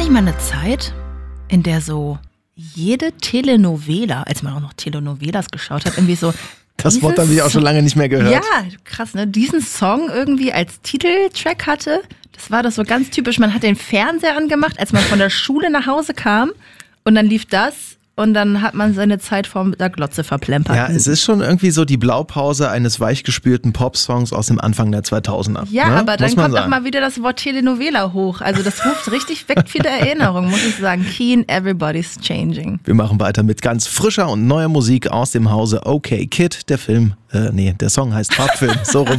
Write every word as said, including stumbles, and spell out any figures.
nicht mal eine Zeit, in der so jede Telenovela, als man auch noch Telenovelas geschaut hat, irgendwie so... Das Wort habe ich auch schon lange nicht mehr gehört. Ja, krass, ne? Diesen Song irgendwie als Titeltrack hatte, das war das so ganz typisch. Man hat den Fernseher angemacht, als man von der Schule nach Hause kam und dann lief das und dann hat man seine Zeit vor der Glotze verplempert. Ja, es ist schon irgendwie so die Blaupause eines weichgespülten Popsongs aus dem Anfang der zweitausender. Ja, ne? aber dann Muss man kommt auch sagen. mal wieder das Wort Telenovela hoch. Also das ruft richtig, weckt viele Erinnerungen, muss ich sagen. Keen, everybody's changing. Wir machen weiter mit ganz frischer und neuer Musik aus dem Hause Okay Kid. Der Film, äh, nee, der Song heißt Farbfilm. So rum.